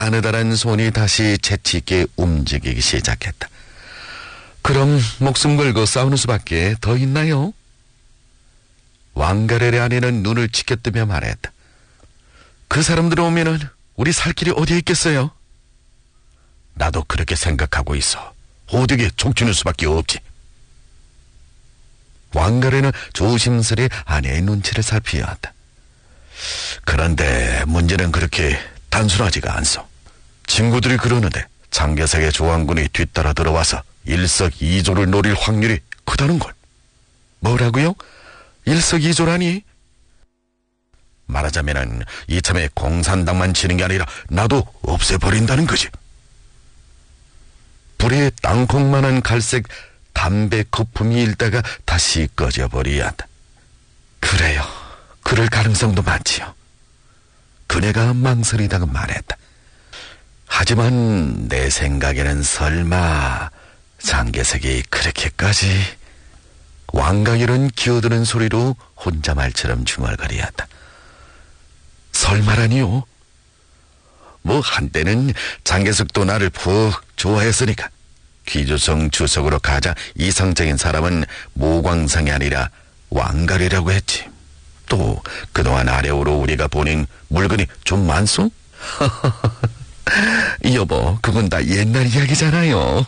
아느다란 손이 다시 재치있게 움직이기 시작했다. 그럼 목숨 걸고 싸우는 수밖에 더 있나요? 왕가렐의 아내는 눈을 치켜뜨며 말했다. 그 사람들 오면은 우리 살 길이 어디에 있겠어요? 나도 그렇게 생각하고 있어. 어디에 족치는 수밖에 없지. 왕가렐은 조심스레 아내의 눈치를 살피었다. 그런데 문제는 그렇게 단순하지가 않소. 친구들이 그러는데 장개석의 조왕군이 뒤따라 들어와서 일석이조를 노릴 확률이 크다는 걸. 뭐라고요? 일석이조라니? 말하자면은 이참에 공산당만 치는 게 아니라 나도 없애버린다는 거지. 불에 땅콩만한 갈색 담배 거품이 일다가 다시 꺼져버리었다. 그래요. 그럴 가능성도 많지요. 그네가 망설이다가 말했다. 하지만 내 생각에는 설마 장개석이 그렇게까지... 왕가열은 기어드는 소리로 혼자 말처럼 중얼거리었다. 설마라니요? 뭐 한때는 장개석도 나를 푹 좋아했으니까. 귀주성 주석으로 가장 이상적인 사람은 모광상이 아니라 왕가리라고 했지. 또 그동안 아래오로 우리가 보낸 물건이 좀 많소? 여보, 그건 다 옛날 이야기잖아요.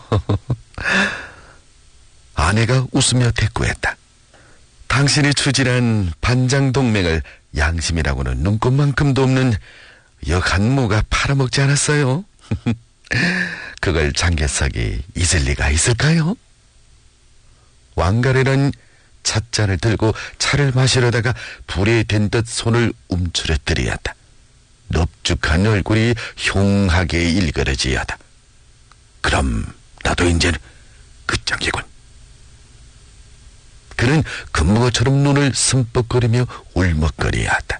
아내가 웃으며 대꾸했다. 당신이 추진한 반장동맹을 양심이라고는 눈꽃만큼도 없는 역한무가 팔아먹지 않았어요? 그걸 장개석이 잊을 리가 있을까요? 왕가렐은 찻잔을 들고 차를 마시려다가 불에 댄 듯 손을 움츠러뜨리었다. 넙죽한 얼굴이 흉하게 일그러지었다. 그럼 나도 이제는 끝장이군. 그는 금붕어처럼 눈을 숨뻑거리며 울먹거리었다.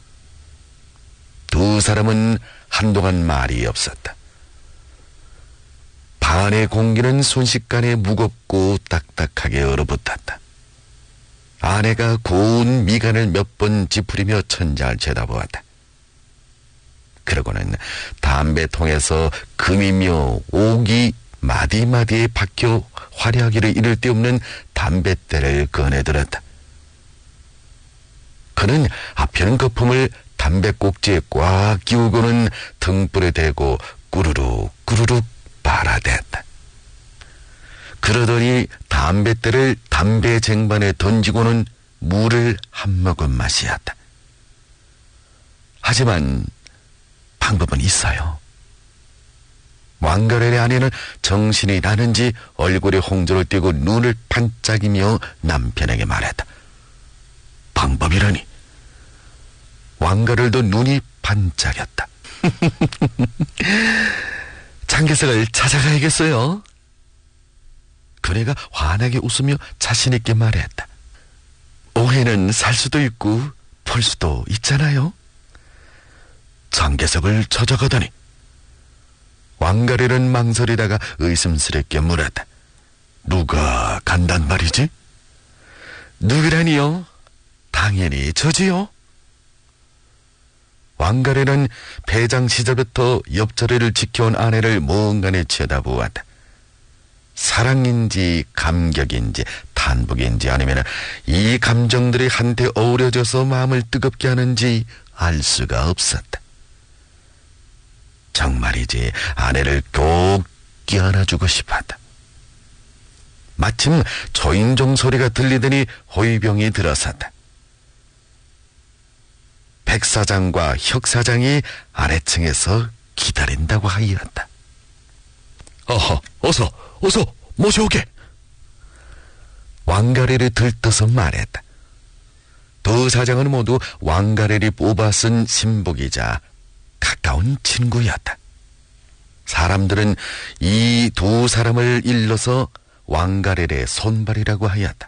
두 사람은 한동안 말이 없었다. 반의 공기는 순식간에 무겁고 딱딱하게 얼어붙었다. 아내가 고운 미간을 몇 번 찌푸리며 천장을 쳐다보았다. 그러고는 담배통에서 금이며 옥이 마디마디에 박혀 화려하기를 이를 데 없는 담뱃대를 꺼내들었다. 그는 앞에는 거품을 담배꼭지에 꽉 끼우고는 등불에 대고 꾸르륵 꾸르륵 빨아댔다. 그러더니 담뱃대를 담배 쟁반에 던지고는 물을 한 모금 마시었다. 하지만 방법은 있어요. 왕가렐의 아내는 정신이 나는지 얼굴에 홍조를 띠고 눈을 반짝이며 남편에게 말했다. 방법이라니? 왕가렐도 눈이 반짝였다. 장개석을 찾아가야겠어요. 그네가 환하게 웃으며 자신있게 말했다. 오해는 살 수도 있고 풀 수도 있잖아요. 장개석을 찾아가다니. 왕가렐은 망설이다가 의심스럽게 물었다. 누가 간단 말이지? 누구라니요? 당연히 저지요. 왕가렐은 배장 시절부터 옆자리를 지켜온 아내를 멍하니 쳐다보았다. 사랑인지 감격인지 탄복인지 아니면 이 감정들이 한데 어우러져서 마음을 뜨겁게 하는지 알 수가 없었다. 정말이지 아내를 꼭 껴안아주고 싶었다. 마침 초인종 소리가 들리더니 호위병이 들어섰다. 백사장과 혁사장이 아래층에서 기다린다고 하였다. 어허, 어서 모셔오게. 왕가렐이 들떠서 말했다. 두 사장은 모두 왕가렐이 뽑아 쓴 신복이자 가까운 친구였다. 사람들은 이 두 사람을 일러서 왕가렐의 손발이라고 하였다.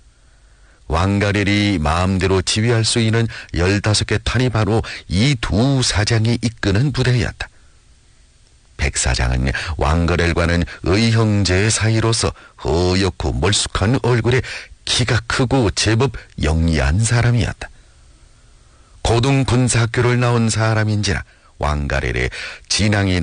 왕가렐이 마음대로 지휘할 수 있는 15개 탄이 바로 이 두 사장이 이끄는 부대였다. 백사장은 왕가렐과는 의형제 사이로서 허옇고 멀쑥한 얼굴에 키가 크고 제법 영리한 사람이었다. 고등 군사학교를 나온 사람인지라 왕가렐의 진앙이